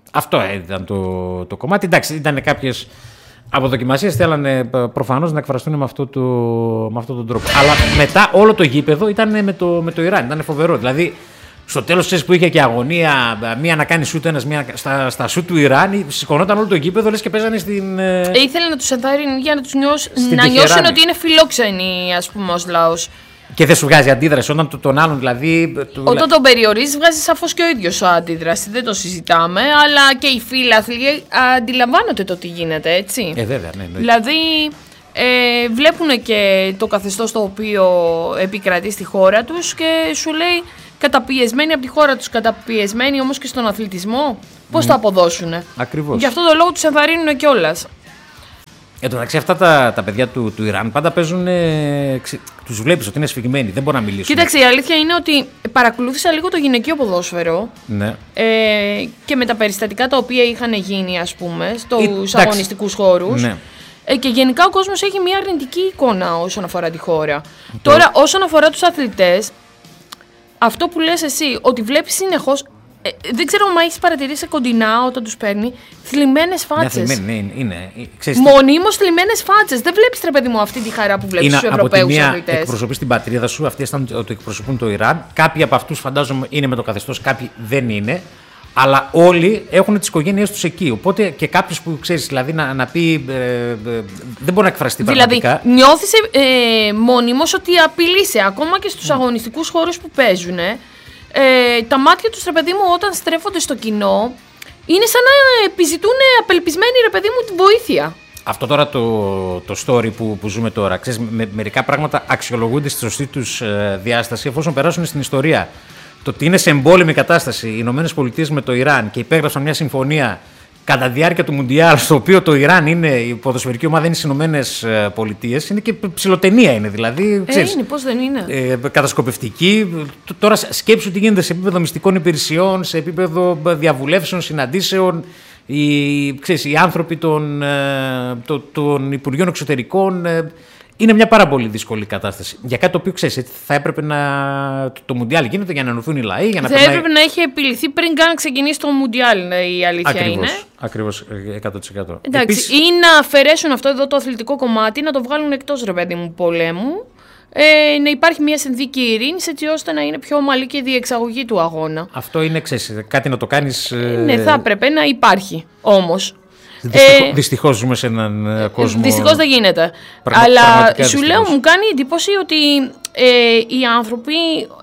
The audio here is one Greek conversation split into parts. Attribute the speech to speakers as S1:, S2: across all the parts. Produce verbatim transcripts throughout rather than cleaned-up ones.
S1: Αυτό ήταν το, το κομμάτι. Εντάξει, ήταν κάποιες αποδοκιμασίες, θέλανε προφανώς να εκφραστούν με, αυτό το, με αυτόν τον τρόπο. Αλλά μετά όλο το γήπεδο ήταν με το, με το Ιράν, ήταν φοβερό. Δηλαδή, στο τέλος, ξέρεις που είχε και αγωνία, μία να κάνει σούτ ένας, μία στα, στα σούτ του Ιράν, σηκωνόταν όλο το γήπεδο, λες και παίζανε στην. Ε,
S2: ήθελε να τους ενθαρρύνει για να τους νιώσουν, να νιώσουν ότι είναι φιλόξενοι, ας πούμε, ως λαός.
S1: Και δεν σου βγάζει αντίδραση όταν τον άλλον δηλαδή.
S2: Όταν τον περιορίζει, βγάζει σαφώς και ο ίδιος αντίδραση. Δεν το συζητάμε, αλλά και οι φίλαθλοι αντιλαμβάνονται το τι γίνεται, έτσι.
S1: Ε, βέβαια, ναι, ναι.
S2: Δηλαδή, ε, βλέπουν και το καθεστώς το οποίο επικρατεί στη χώρα τους και σου λέει καταπιεσμένοι από τη χώρα τους, καταπιεσμένοι όμως και στον αθλητισμό. Πώς mm. το αποδώσουνε.
S1: Ακριβώς.
S2: Γι' αυτό το λόγο τους ενθαρρύνουν κιόλας.
S1: Εν τω μεταξύ, αυτά τα, τα παιδιά του, του Ιράν πάντα παίζουν. Ε, τους βλέπεις ότι είναι σφιγμένοι, δεν μπορούν να μιλήσουν.
S2: Κοίταξε, η αλήθεια είναι ότι παρακολούθησα λίγο το γυναικείο ποδόσφαιρο.
S1: Ναι.
S2: Ε, και με τα περιστατικά τα οποία είχαν γίνει, ας πούμε, στους αγωνιστικούς χώρους.
S1: Ναι.
S2: Ε, και γενικά ο κόσμος έχει μια αρνητική εικόνα όσον αφορά τη χώρα. Το... Τώρα, όσον αφορά τους αθλητές, αυτό που λες εσύ, ότι βλέπεις συνεχώς. Ε, δεν ξέρω αν έχεις παρατηρήσει κοντινά όταν τους παίρνει θλιμμένες φάτσες.
S1: Ναι, θλιμμένη, είναι. είναι.
S2: Μονίμως θλιμμένες φάτσες. Δεν βλέπεις, ρε παιδί μου, αυτή τη χαρά που βλέπεις στους Ευρωπαίους αθλητές. Από τη μία
S1: εκπροσωπείς την πατρίδα σου, αυτοί αισθάνονται ότι εκπροσωπούν το Ιράν. Κάποιοι από αυτούς φαντάζομαι είναι με το καθεστώς, κάποιοι δεν είναι. Αλλά όλοι έχουν τις οικογένειές τους εκεί. Οπότε και κάποιος που ξέρεις, δηλαδή να, να πει. Ε, ε, δεν μπορεί να εκφραστεί πραγματικά.
S2: Δηλαδή, νιώθεις ε, μόνιμος ότι απειλείσαι ακόμα και στους mm. αγωνιστικούς χώρους που παίζουν. Ε, τα μάτια τους, ρε παιδί μου, όταν στρέφονται στο κοινό, είναι σαν να επιζητούν απελπισμένοι, ρε παιδί μου, την βοήθεια.
S1: Αυτό τώρα το, το story που, που ζούμε τώρα, ξέρεις, με, μερικά πράγματα αξιολογούνται στη σωστή τους ε, διάσταση εφόσον περάσουν στην ιστορία. Το ότι είναι σε εμπόλεμη κατάσταση οι Ηνωμένες Πολιτείες με το Ιράν και υπέγραψαν μια συμφωνία κατά τη διάρκεια του Μουντιάλ, στο οποίο το Ιράν είναι η ποδοσφαιρική ομάδα, είναι στις Ηνωμένες Πολιτείες, είναι και ψιλοτενία είναι δηλαδή.
S2: Ξέρεις, ε, είναι, πώς δεν είναι.
S1: Ε, κατασκοπευτική. Τώρα σκέψου τι γίνεται σε επίπεδο μυστικών υπηρεσιών, σε επίπεδο διαβουλεύσεων, συναντήσεων. Οι, ξέρεις, οι άνθρωποι των, των, των Υπουργείων Εξωτερικών. Είναι μια πάρα πολύ δύσκολη κατάσταση. Για κάτι το οποίο ξέρεις, θα έπρεπε να. Το, το Μουντιάλ γίνεται για να ενωθούν οι λαοί. Για να
S2: θα περνάει... έπρεπε να έχει επιληθεί πριν καν ξεκινήσει το Μουντιάλ, η αλήθεια
S1: ακριβώς,
S2: είναι.
S1: Ακριβώς, εκατό τοις εκατό.
S2: Εντάξει, επίσης... ή να αφαιρέσουν αυτό εδώ το αθλητικό κομμάτι, να το βγάλουν εκτός, ρε παιδί μου, πολέμου. Ε, να υπάρχει μια συνθήκη ειρήνης έτσι ώστε να είναι πιο ομαλή και η διεξαγωγή του αγώνα.
S1: Αυτό είναι, ξέρεις, κάτι να το κάνεις.
S2: Ε... Ναι, θα έπρεπε να υπάρχει όμως.
S1: Δυστυχώς, ε, δυστυχώς ζούμε σε έναν κόσμο.
S2: Δυστυχώς δεν γίνεται. Πραγμα, Αλλά σου δυστυχώς. Λέω, μου κάνει εντύπωση ότι ε, οι άνθρωποι,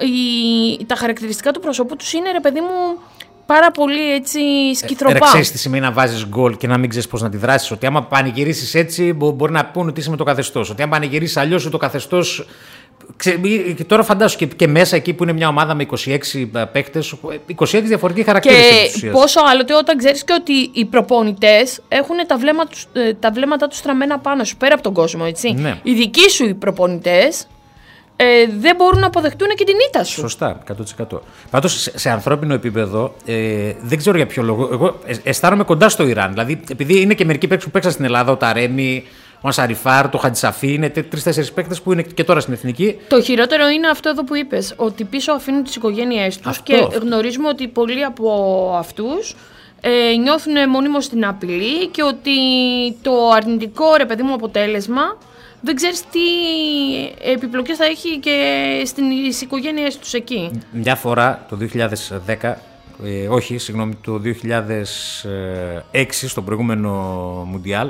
S2: οι, τα χαρακτηριστικά του προσώπου τους είναι, ρε παιδί μου, πάρα πολύ έτσι σκυθροπά. Ε,
S1: ξέρεις τι σημαίνει να βάζεις γκολ και να μην ξέρεις πώς να τη δράσεις. Ότι άμα πανηγυρίσεις έτσι, μπορεί να πούνε ότι είσαι με το καθεστώς. Ότι άμα πανηγυρίσεις αλλιώς, το καθεστώς. Και τώρα φαντάσου και, και μέσα εκεί που είναι μια ομάδα με είκοσι έξι παίκτες, είκοσι έξι διαφορετικοί χαρακτήρες.
S2: Και πόσο άλλοτε όταν ξέρεις και ότι οι προπονητές έχουν τα, βλέμμα τους, τα βλέμματά τους στραμμένα πάνω σου, πέρα από τον κόσμο, έτσι.
S1: Ναι.
S2: Οι δικοί σου οι προπονητές ε, δεν μπορούν να αποδεχτούν και την ήττα σου.
S1: Σωστά, εκατό τοις εκατό. Πάντως σε, σε ανθρώπινο επίπεδο, ε, δεν ξέρω για ποιο λόγο. Εγώ αισθάνομαι κοντά στο Ιράν. Δηλαδή, επειδή είναι και μερικοί παίκτες που παίξαν στην Ελλάδα, ο Ταρέμι, ο Ανσαριφάρ, το Χατζησαφή, είναι τρεις-τέσσερις παίκτες που είναι και τώρα στην εθνική.
S2: Το χειρότερο είναι αυτό εδώ που είπες, ότι πίσω αφήνουν τις οικογένειές τους και γνωρίζουμε ότι πολλοί από αυτούς ε, νιώθουν μονίμως την απειλή και ότι το αρνητικό, ρε παιδί μου, αποτέλεσμα δεν ξέρεις τι επιπλοκές θα έχει και στις οικογένειές τους εκεί.
S1: Μια φορά το δύο χιλιάδες δέκα, ε, όχι, συγγνώμη, το δύο χιλιάδες έξι, στο προηγούμενο Μουντιάλ,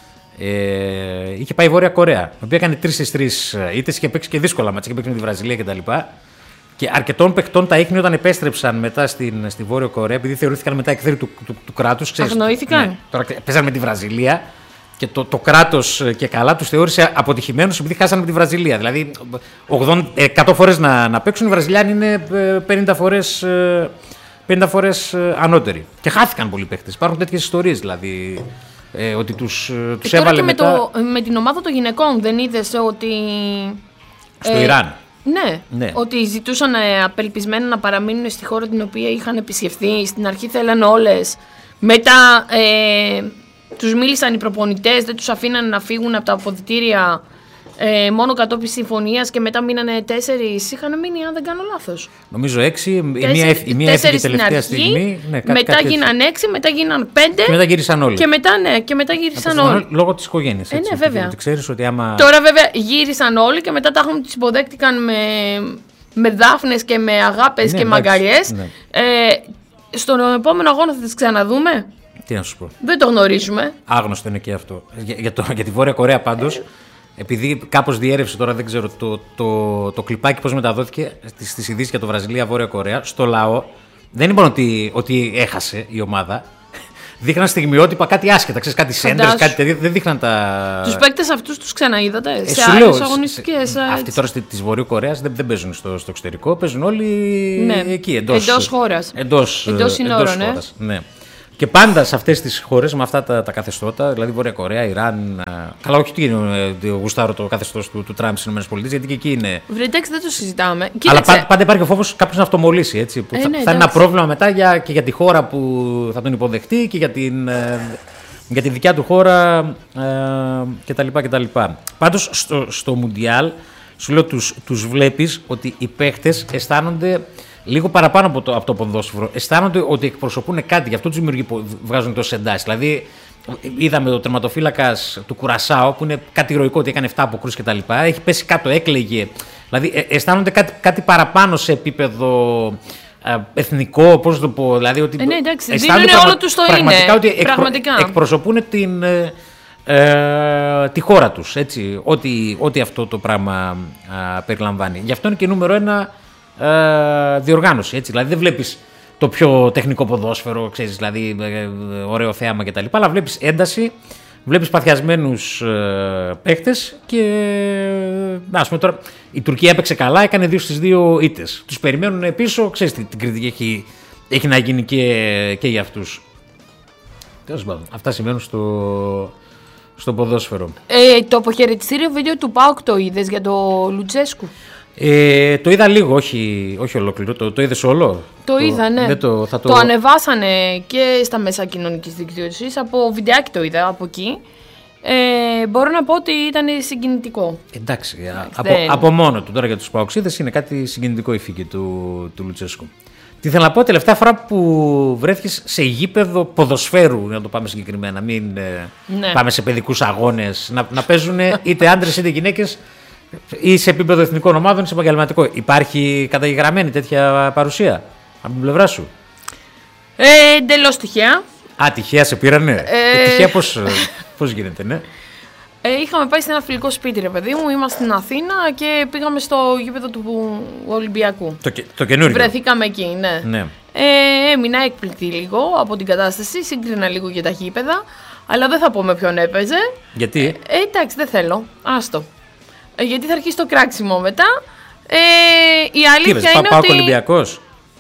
S1: Ε, είχε πάει η Βόρεια Κορέα, η οποία έκανε τρεις στις τρεις ήττες, είχε παίξει και δύσκολα μάτσα, είχε παίξει με τη Βραζιλία κτλ. Και, και αρκετών παιχτών τα ίχνη όταν επέστρεψαν μετά στην, στη Βόρεια Κορέα, επειδή θεωρήθηκαν μετά εκθέροι του, του, του, του κράτους.
S2: Αγνοήθηκαν.
S1: Ναι, τώρα παίζαν με τη Βραζιλία και το, το κράτος και καλά τους θεώρησε αποτυχημένους επειδή χάσανε με τη Βραζιλία. Δηλαδή, ογδόντα, εκατό φορές να, να παίξουν, οι Βραζιλιάνοι είναι πενήντα φορές, πενήντα φορές ανώτεροι. Και χάθηκαν πολλοί παίχτες. Υπάρχουν τέτοιες ιστορίες δηλαδή. Ε, ότι τους, τους έβαλε
S2: και
S1: μετά...
S2: με, το, με την ομάδα των γυναικών δεν είδες ότι...
S1: Στο ε, Ιράν.
S2: Ναι, ναι, ότι ζητούσαν ε, απελπισμένα να παραμείνουν στη χώρα την οποία είχαν επισκεφθεί. Στην αρχή θέλαν όλες. Μετά ε, τους μίλησαν οι προπονητές, δεν τους αφήναν να φύγουν από τα αποδυτήρια Ε, μόνο κατόπιν συμφωνίας και μετά μείνανε τέσσερις. Είχαν μείνει, αν δεν κάνω λάθος.
S1: Νομίζω έξι. Η μία, η μία έφυγε τελευταία στιγμή. Ναι, κάτι,
S2: μετά
S1: κάτι
S2: γίναν έξι, μετά γίναν πέντε.
S1: Και μετά γύρισαν όλοι.
S2: Και μετά, ναι, και μετά γύρισαν όλοι.
S1: Λόγω της οικογένειας.
S2: Ε, ναι, βέβαια.
S1: ότι ξέρεις ότι άμα...
S2: Τώρα βέβαια γύρισαν όλοι και μετά τα έχουν τις υποδέχτηκαν με, με δάφνες και με αγάπες, ναι, και μαγκαριές. Ναι. Ε, στον επόμενο αγώνα θα τις ξαναδούμε.
S1: Τι να σου πω.
S2: Δεν το γνωρίζουμε.
S1: Άγνωστο είναι και αυτό. Για, για, το, για τη Βόρεια Κορέα πάντως, ε, επειδή κάπως διέρευσε τώρα, δεν ξέρω, το, το, το κλιπάκι πώς μεταδόθηκε στις ειδήσεις για το Βραζιλία-Βόρεια Κορέα, στο λαό, δεν είπαν ότι, ότι έχασε η ομάδα. Δείχναν στιγμιότυπα, κάτι άσχετα, ξέρεις, κάτι σέντρες, κάτι τέτοιο. Δεν δείχναν τα.
S2: Τους παίκτες αυτούς τους ξαναείδατε
S1: ε,
S2: σε άλλες αγωνιστικές.
S1: Αυτοί τώρα της Βορείου Κορέας δεν, δεν παίζουν στο, στο εξωτερικό, παίζουν όλοι, ναι, εκεί, εντός,
S2: εντός χώρας.
S1: Εντός,
S2: εντός συνόρων, ναι.
S1: ναι. Και πάντα σε αυτές τις χώρες με αυτά τα, τα καθεστώτα, δηλαδή Βόρεια Κορέα, Ιράν. Καλά, όχι ότι γουστάρω το καθεστώς του, του Τραμπ στις ΗΠΑ, γιατί και εκεί είναι.
S2: Βρε, εντάξει, δεν το συζητάμε.
S1: Αλλά πάντα, πάντα υπάρχει ο φόβος κάποιος να αυτομολύσει. Έτσι, που ε, θα, ναι, θα είναι ένα πρόβλημα μετά για, και για τη χώρα που θα τον υποδεχτεί και για την, για τη δικιά του χώρα ε, κτλ. κτλ. Πάντως στο, στο Μουντιάλ σου λέω, τους, τους βλέπεις ότι οι παίχτες αισθάνονται. Λίγο παραπάνω από το, από το ποδόσφαιρο. Αισθάνονται ότι εκπροσωπούν κάτι, γι' αυτό τους δημιουργεί που βγάζουν τόσες εντάσεις. Δηλαδή, είδαμε το τερματοφύλακας του Κουρασάο, που είναι κάτι ηρωικό, ότι έκανε εφτά αποκρούσεις κτλ. Έχει πέσει κάτω, έκλαιγε. Δηλαδή, αισθάνονται κάτι, κάτι παραπάνω σε επίπεδο ε, εθνικό, πώς το πω. Δηλαδή, ότι
S2: ε, ναι, εντάξει, δίνουν πραγμα, όλο τους το
S1: πραγματικά,
S2: είναι.
S1: Ότι εκπρο, πραγματικά. εκπροσωπούν την, ε, ε, τη χώρα τους. Έτσι, ό,τι, ό,τι αυτό το πράγμα ε, περιλαμβάνει. Γι' αυτό είναι και νούμερο ένα. Ε, διοργάνωση, έτσι. Δηλαδή δεν βλέπεις το πιο τεχνικό ποδόσφαιρο, ξέρεις, δηλαδή ε, ωραίο θέαμα κτλ. Αλλά βλέπεις ένταση, βλέπεις παθιασμένους ε, παίχτες και να, ας πούμε τώρα η Τουρκία έπαιξε καλά, έκανε δύο στις δύο ήττες. Τους περιμένουν πίσω, ξέρεις την κριτική έχει, έχει να γίνει και, και για αυτούς. Τέλος πάντων, αυτά σημαίνουν στο, στο ποδόσφαιρο.
S2: Ε, το αποχαιρετιστήριο βίντεο του ΠΑΟΚ το είδες για το Λουτσέσκου?
S1: Ε, το είδα λίγο, όχι, όχι ολόκληρο. Το, το είδες όλο?
S2: Το, το είδα, ναι.
S1: Το, θα το...
S2: το ανεβάσανε και στα μέσα κοινωνικής δικτύωσης. Από βιντεάκι το είδα από εκεί. Ε, μπορώ να πω ότι ήταν συγκινητικό.
S1: Εντάξει, από, από μόνο του τώρα για τους παοξίδες είναι κάτι συγκινητικό η φύγη του, του Λουτσέσκου. Τι θέλω να πω, τελευταία φορά που βρέθηκες σε γήπεδο ποδοσφαίρου, να το πάμε συγκεκριμένα, μην ναι. πάμε σε παιδικούς αγώνες, να, να παίζουν είτε άντρες είτε γυναίκες, ή σε επίπεδο εθνικών ομάδων ή σε επαγγελματικό. Υπάρχει καταγεγραμμένη τέτοια παρουσία από την πλευρά σου?
S2: Ε, εντελώς τυχαία.
S1: Α, τυχαία σε πήρανε. Ε... Ε, τυχαία πώς, πώς γίνεται, ναι.
S2: Ε, είχαμε πάει σε ένα φιλικό σπίτι, ρε παιδί μου. Είμαστε στην Αθήνα και πήγαμε στο γήπεδο του Ολυμπιακού.
S1: Το, το καινούργιο.
S2: Βρεθήκαμε εκεί, ναι.
S1: ναι.
S2: Ε, έμεινα έκπληκτη λίγο από την κατάσταση. Σύγκρινα λίγο για τα γήπεδα. Αλλά δεν θα πω με ποιον έπαιζε.
S1: Γιατί?
S2: Ε, εντάξει, δεν θέλω. Άστο. Ε, γιατί θα αρχίσει το κράξιμο μετά. Ε, η αλήθεια
S1: είπες,
S2: είναι
S1: πά,
S2: ότι...
S1: Ολυμπιακός.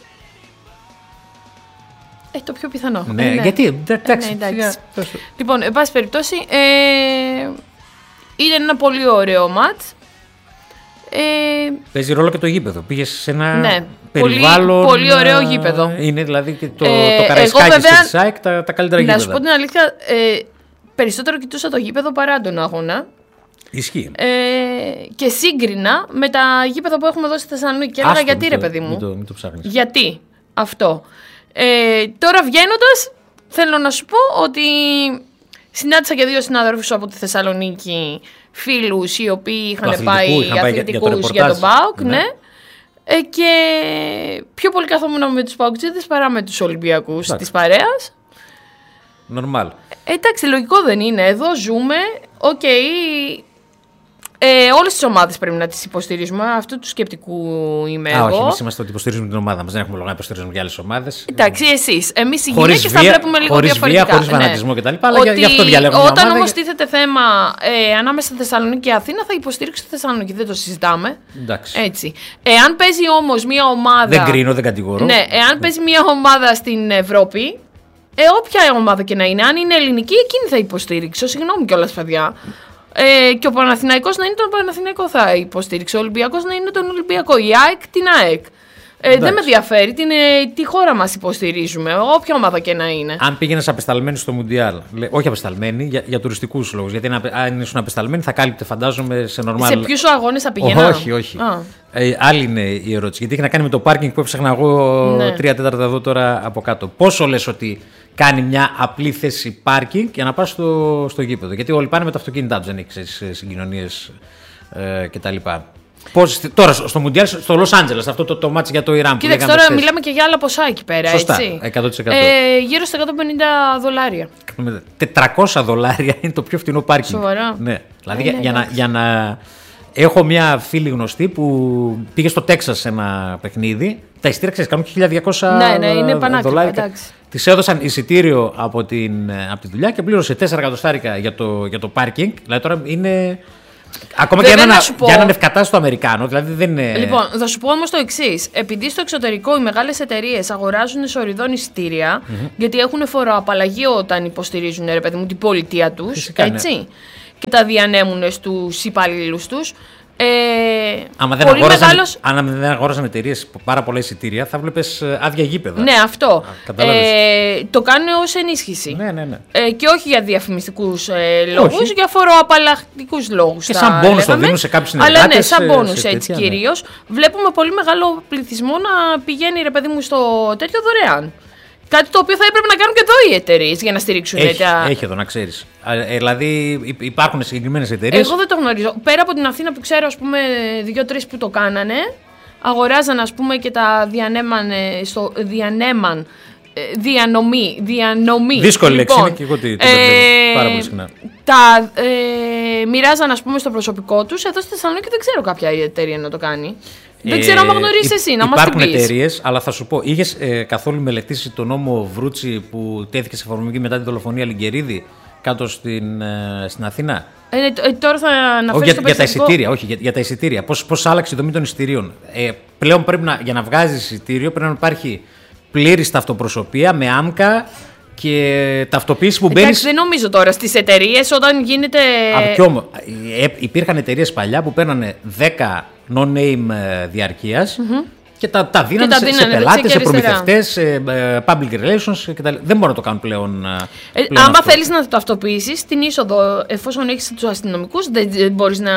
S2: Ε, το πιο πιθανό.
S1: Ναι, ε, ναι. γιατί, εντάξει.
S2: Ε, ναι, εντάξει. Λοιπόν, εν πάση περιπτώσει, ε, είναι ένα πολύ ωραίο μάτς. Ε,
S1: Παίζει ρόλο και το γήπεδο. Πήγες σε ένα
S2: ναι,
S1: περιβάλλον.
S2: Πολύ, πολύ ωραίο γήπεδο.
S1: Είναι δηλαδή και το, ε, το Καραϊσκάκη και τη ΣΑΕΚ τα, τα καλύτερα γήπεδα.
S2: Να σου πω την αλήθεια, ε, περισσότερο κοιτούσα το γήπεδο παρά τον αγώνα.
S1: Ισχύει.
S2: Ε, και σύγκρινα με τα γήπεδα που έχουμε εδώ στη Θεσσαλονίκη. Και έλεγα γιατί, ρε παιδί μου.
S1: Μην το, μην το ψάχνεις.
S2: Γιατί αυτό. Ε, τώρα βγαίνοντας, θέλω να σου πω ότι συνάντησα και δύο συνάδελφους από τη Θεσσαλονίκη, φίλους οι οποίοι είχαν πάει αθλητικούς για, για τον ΠΑΟΚ. Ναι. Ναι. Ε, και πιο πολύ καθόμουν με τους ΠΑΟΚτζίδες παρά με τους Ολυμπιακούς της παρέας.
S1: Νορμάλ.
S2: Ε, εντάξει, λογικό δεν είναι. Εδώ ζούμε. Οκ. Okay. Ε, όλες τις ομάδες πρέπει να τις υποστηρίζουμε. Αυτού του σκεπτικού είμαι
S1: Α,
S2: εγώ.
S1: Όχι, εμείς είμαστε ότι υποστηρίζουμε την ομάδα μας. Δεν έχουμε λόγο να υποστηρίζουμε και άλλες ομάδες.
S2: Εντάξει, εσείς. Εμείς οι γυναίκες θα βλέπουμε λίγο
S1: χωρίς
S2: διαφορετικά.
S1: Βία, χωρίς φανατισμό κτλ. Αλλά ότι γι' αυτό διαλέγουμε.
S2: Όταν όμως τίθεται θέμα ε, ανάμεσα στη Θεσσαλονίκη και Αθήνα, θα υποστηρίξω τη Θεσσαλονίκη. Δεν το συζητάμε.
S1: Εντάξει.
S2: Έτσι. Εάν παίζει όμως μια ομάδα.
S1: Δεν κρίνω, δεν κατηγορώ.
S2: Ναι, εάν παίζει μια ομάδα στην Ευρώπη. Ε, όποια ομάδα και να είναι, αν είναι ελληνική, εκείνη θα υποστήριξω. Συγγνώμη κιόλας, παιδιά. Ε, και ο Παναθηναϊκός να είναι τον Παναθηναϊκό θα υποστήριξε. Ο Ολυμπιακός να είναι τον Ολυμπιακό. Η ΑΕΚ την ΑΕΚ. Ε, δεν με ενδιαφέρει την, τι χώρα μας υποστηρίζουμε, όποια ομάδα και να είναι.
S1: Αν πήγαινες απεσταλμένη στο Μουντιάλ, όχι απεσταλμένη, για, για τουριστικούς λόγους. Γιατί αν ήσουν απεσταλμένη θα κάλυπτε, φαντάζομαι, σε νορμάλ.
S2: Σε ποιους αγώνες θα πηγαίνα?
S1: Όχι, όχι. Ε, άλλη είναι η ερώτηση. Γιατί έχει να κάνει με το πάρκινγκ που έψαχνα εγώ ναι. τρία τέταρτα εδώ τώρα από κάτω. Πόσο λες ότι κάνει μια απλή θέση πάρκινγκ για να πας στο, στο γήπεδο? Γιατί όλοι πάνε με τα αυτοκίνητά τους, δεν έχεις συγκοινωνίες ε, κτλ. Πώς, τώρα στο Μουντιάλ, στο Λος Άντζελες, αυτό το, το μάτς για το Ιράν.
S2: Κοίταξε, τώρα χθες. Μιλάμε και για άλλα ποσά εκεί πέρα.
S1: Σωστά,
S2: έτσι.
S1: εκατό τοις εκατό.
S2: Ε, γύρω στα εκατόν πενήντα δολάρια.
S1: τετρακόσια δολάρια είναι το πιο φθηνό πάρκινγκ.
S2: Σοβαρά.
S1: Ναι. Δηλαδή, για, για, να, για να. Έχω μια φίλη γνωστή που πήγε στο Τέξας σε ένα παιχνίδι. Τα εισιτήρια ξέρεις, κάνουν και χίλια διακόσια
S2: ναι, ναι, είναι
S1: δολάρια. Της έδωσαν εισιτήριο από, την, από τη δουλειά και πλήρωσε τέσσερα εκατοστάρικα για το, για το πάρκινγκ. Δηλαδή τώρα είναι. Ακόμα και για έναν ευκατάστατο Αμερικάνο, δηλαδή δεν είναι.
S2: Λοιπόν, θα σου πω όμως το εξής. Επειδή στο εξωτερικό οι μεγάλες εταιρείες αγοράζουν σοριδών εισιτήρια, mm-hmm. γιατί έχουν φοροαπαλλαγή όταν υποστηρίζουν, ρε παιδί μου, την πολιτεία τους. Φυσικά, έτσι. Ναι. Και τα διανέμουν στους υπαλλήλους τους. Ε,
S1: άμα δεν αγόραζαν, μεγάλος... αν αγόραζαν εταιρείες πάρα πολλά εισιτήρια, θα βλέπεις άδεια γήπεδα.
S2: Ναι, αυτό. Α, ε, το κάνουν ως ενίσχυση.
S1: Ναι, ναι, ναι.
S2: Ε, και όχι για διαφημιστικούς ε, λόγους, όχι. Για φοροαπαλλακτικούς λόγους.
S1: Και σαν μπόνους το δίνουν σε κάποιους συνεργάτες.
S2: Αλλά ναι, σαν μπόνους έτσι
S1: τέτοια,
S2: κυρίως.
S1: Ναι.
S2: Βλέπουμε πολύ μεγάλο πληθυσμό να πηγαίνει, ρε παιδί μου, στο τέτοιο δωρεάν. Κάτι το οποίο θα έπρεπε να κάνουν και εδώ οι εταιρείες για να στηρίξουν.
S1: Έχει,
S2: τα...
S1: έχει εδώ να ξέρεις. Ε, δηλαδή υπάρχουν συγκεκριμένες εταιρείες.
S2: Εγώ δεν το γνωρίζω. Πέρα από την Αθήνα που ξέρω, ας πούμε, δύο-τρεις που το κάνανε, αγοράζαν, ας πούμε, και τα διανέμαν στο διανέμαν. Διανομή, διανομή.
S1: Δύσκολη λέξη είναι και εγώ την ε, πάρα πολύ συχνά.
S2: Τα ε, μοιράζαν, ας πούμε, στο προσωπικό τους. Εδώ στη Θεσσαλονίκη δεν ξέρω κάποια εταιρεία να το κάνει. Δεν ξέρω αν γνωρίζεις
S1: ε,
S2: εσύ, να μας την πεις.
S1: Υπάρχουν εταιρείες, αλλά θα σου πω, είχες ε, καθόλου μελετήσει τον νόμο Βρούτσι που τέθηκε σε εφαρμογή μετά την δολοφονία Λιγκερίδη κάτω στην, ε, στην Αθήνα?
S2: Ε, ε, τώρα θα αναφέρεις
S1: όχι, για,
S2: το
S1: για τα εισιτήρια, όχι, για, για τα εισιτήρια. Πώς, πώς άλλαξε η δομή των εισιτηρίων. Ε, πλέον πρέπει να, για να βγάζεις εισιτήριο πρέπει να υπάρχει πλήρης ταυτοπροσωπία με άμκα και ταυτοποίηση που μπαίνει.
S2: Εντάξει, δεν νομίζω τώρα στις εταιρείες όταν γίνεται.
S1: Όμως, υπήρχαν εταιρείες παλιά που παίρνανε δέκα no-name διαρκείας mm-hmm. και τα, τα δίνανε σε, σε πελάτες, σε προμηθευτές, σε public relations κτλ. Δεν μπορούν να το κάνουν πλέον.
S2: Ε, πλέον άμα θέλεις να το ταυτοποιήσεις την είσοδο, εφόσον έχεις τους αστυνομικούς, δεν μπορείς να,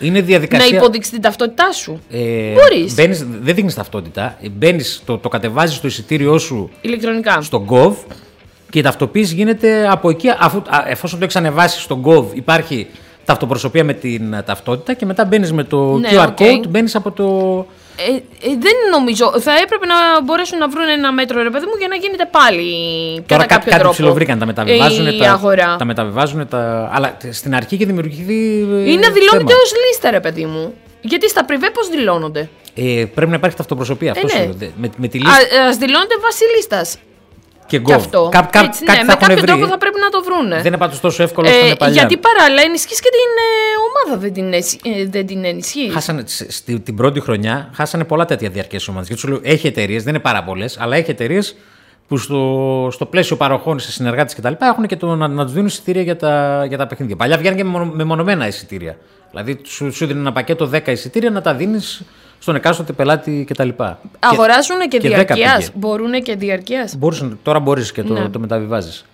S2: να υποδείξεις την ταυτότητά σου. Ε, μπορείς.
S1: Μπαίνεις, δεν δείχνεις ταυτότητα. Μπαίνεις, το, το κατεβάζεις το εισιτήριό σου
S2: ηλεκτρονικά
S1: στον Gov. Και η ταυτοποίηση γίνεται από εκεί, αφού, εφόσον το έχεις ανεβάσει στον Gov, υπάρχει ταυτοπροσωπία με την ταυτότητα και μετά μπαίνεις με το ναι, κιου αρ okay. code, μπαίνεις από το.
S2: Ε, ε, δεν νομίζω. Θα έπρεπε να μπορέσουν να βρουν ένα μέτρο, ρε παιδί μου, για να γίνεται πάλι
S1: τώρα
S2: κατά κάποιο
S1: κάτι
S2: τρόπο.
S1: ψιλοβρήκαν, τα μεταβιβάζουν.
S2: Η
S1: τα,
S2: αγορά.
S1: Τα μεταβιβάζουν, τα, αλλά στην αρχή είχε δημιουργηθεί.
S2: Είναι δηλώνεται ως λίστα, ρε παιδί μου. Γιατί στα πριβέ πώς δηλώνονται.
S1: Ε, πρέπει να υπάρχει ταυτοπροσωπία.
S2: Ε,
S1: αυτό
S2: ναι.
S1: σου, με, με τη λίστα.
S2: Α, ας δηλώνονται βάσει λίστας.
S1: Και, και αυτό. Κά, κά,
S2: έτσι, ναι, με κάποιο βρει. Τρόπο θα πρέπει να το βρούνε.
S1: Δεν είναι πάντως τόσο εύκολο όσο είναι παλιά.
S2: Γιατί παράλληλα ενισχύεις και την ε, ομάδα, δεν την, ε, δεν την ενισχύεις.
S1: Χάσανε, στη, την πρώτη χρονιά χάσανε πολλά τέτοια διαρκές ομάδες. Γιατί σου λέω, έχει εταιρείες, δεν είναι πάρα πολλές, αλλά έχει εταιρείες που στο, στο πλαίσιο παροχών σε συνεργάτες κτλ. Έχουν και το, να, να τους δίνουν εισιτήρια για τα, για τα παιχνίδια. Παλιά βγαίνουν και με μεμονωμένα εισιτήρια. Δηλαδή σου, σου δίνουν ένα πακέτο δέκα εισιτήρια να τα δίνεις στον εκάστοτε πελάτη κτλ.
S2: Αγοράζουν και, και διαρκείας. Μπορούν και διαρκείας.
S1: Τώρα μπορείς και το, ναι. το μεταβιβάζεις.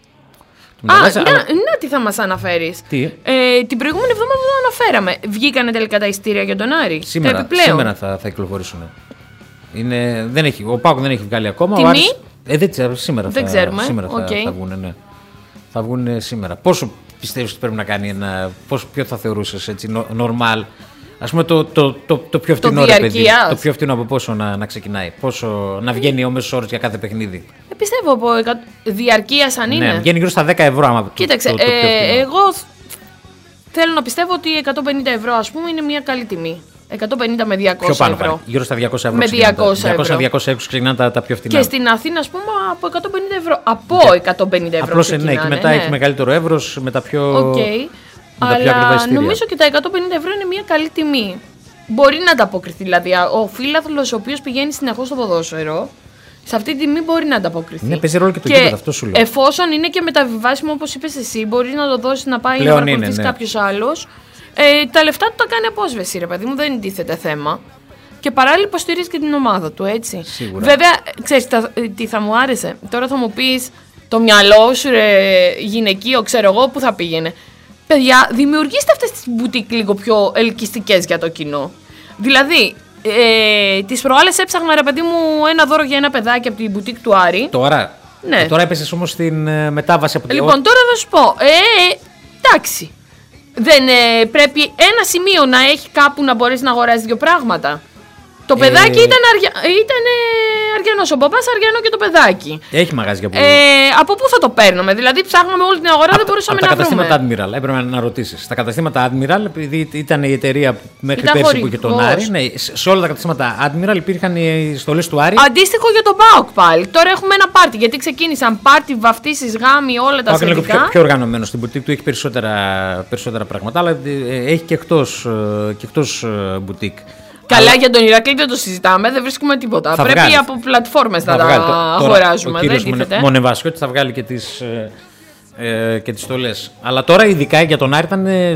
S2: Το Α, να, αλλά... να τι θα μας αναφέρεις.
S1: Τι?
S2: Ε, την προηγούμενη εβδομάδα το αναφέραμε. Βγήκανε τελικά τα εισιτήρια για τον Άρη.
S1: Σήμερα, σήμερα θα, θα κυκλοφορήσουν. Είναι, δεν έχει, ο Πάκο δεν έχει βγάλει ακόμα.
S2: Τιμή?
S1: Άρης, ε, δεν, σήμερα
S2: δεν
S1: θα,
S2: ξέρουμε.
S1: Σήμερα
S2: okay.
S1: θα, θα βγουν, ναι. Θα βγουν σήμερα. Πόσο πιστεύεις ότι πρέπει να κάνει ένα. Πόσο, ποιο θα θεωρούσες έτσι, normal. Ας πούμε το, το, το, το πιο φτηνό ρε παιδί. Το πιο φτηνό από πόσο να, να ξεκινάει. Πόσο να βγαίνει ο μέσος όρος για κάθε παιχνίδι.
S2: Ε, πιστεύω από διαρκείας αν είναι.
S1: Ναι, βγαίνει γύρω στα δέκα ευρώ. Άμα
S2: κοίταξε,
S1: το, το, το
S2: ε, εγώ θέλω να πιστεύω ότι εκατόν πενήντα ευρώ ας πούμε είναι μια καλή τιμή. εκατόν πενήντα με διακόσια
S1: πιο πάνω,
S2: ευρώ.
S1: Πάλι. Γύρω στα διακόσια ευρώ.
S2: Με διακόσια ευρώ.
S1: διακόσια έξι ξεκινάνε τα, τα πιο φτηνά.
S2: Και στην Αθήνα, ας πούμε, από εκατόν πενήντα ευρώ. Από και... εκατόν πενήντα ευρώ.
S1: Απλώς ναι, και μετά ναι. έχει μεγαλύτερο εύρος με τα πιο.
S2: Okay. Αλλά νομίζω και τα εκατόν πενήντα ευρώ είναι μια καλή τιμή. Μπορεί να ανταποκριθεί. Δηλαδή, ο φίλαθλος ο οποίος πηγαίνει συνεχώς στο ποδόσφαιρο, σε αυτή τη τιμή μπορεί να ανταποκριθεί.
S1: Ναι, παίζει ρόλο και το γήπεδο, αυτό σου λέω.
S2: Εφόσον είναι και μεταβιβάσιμο, όπως είπες εσύ, μπορεί να το δώσει να πάει πλέον να παρακολουθήσει ναι. κάποιος άλλος. Ε, τα λεφτά του τα κάνει απόσβεση, ρε παιδί μου, δεν τίθεται θέμα. και παράλληλα υποστηρίζει και την ομάδα του, έτσι.
S1: Σίγουρα.
S2: Βέβαια, ξέρεις τι θα μου άρεσε. Τώρα θα μου πεις το μυαλό σου, ρε, γυναικείο, ξέρω εγώ, πού θα πήγαινε. Παιδιά, δημιουργήστε αυτές τις μπουτίκ λίγο πιο ελκυστικές για το κοινό. Δηλαδή, ε, τις προάλλες έψαχνα, ρε παιδί μου, ένα δώρο για ένα παιδάκι από την μπουτίκ του Άρη.
S1: Τώρα.
S2: Ναι.
S1: Ε, τώρα έπεσες όμως στην ε, μετάβαση από την.
S2: Λοιπόν, τώρα θα σου πω. Ε, εντάξει. Δεν ε, πρέπει ένα σημείο να έχει κάπου να μπορείς να αγοράσεις δύο πράγματα. Το παιδάκι ε... ήταν, αρια... ήταν ε, αριανός, ο μπαμπάς αριανό και το παιδάκι.
S1: Έχει μαγάζια που.
S2: Ε, από πού θα το παίρνουμε, δηλαδή ψάχναμε όλη την αγορά,
S1: από,
S2: δεν μπορούσαμε
S1: από
S2: να βρούμε.
S1: Τα καταστήματα Admiral, έπρεπε να ρωτήσεις. Στα καταστήματα Admiral, επειδή ήταν η εταιρεία που μέχρι
S2: ήταν
S1: πέρσι
S2: χορηγός.
S1: που είχε τον Άρη, ναι, σε όλα τα καταστήματα Admiral υπήρχαν οι στολές του Άρη.
S2: Αντίστοιχο για τον Μπάουκ πάλι. Τώρα έχουμε ένα πάρτι, γιατί ξεκίνησαν πάρτι, βαφτίσεις, γάμοι, όλα τα σχετικά.
S1: Είναι πιο, πιο οργανωμένο στην μπουτίκ του, έχει περισσότερα, περισσότερα πράγματα, αλλά έχει και εκτός, και εκτός μπουτίκ.
S2: Καλά, αλλά... για τον Ηρακλή δεν το συζητάμε, δεν βρίσκουμε τίποτα.
S1: Θα
S2: Πρέπει
S1: βγάλει.
S2: από πλατφόρμες να τα αγοράζουμε. Δεν τίθεται.
S1: Μονεβάσκιο ότι θα βγάλει και τις, ε, ε, και τις στολές. Αλλά τώρα ειδικά για τον Άρη ήταν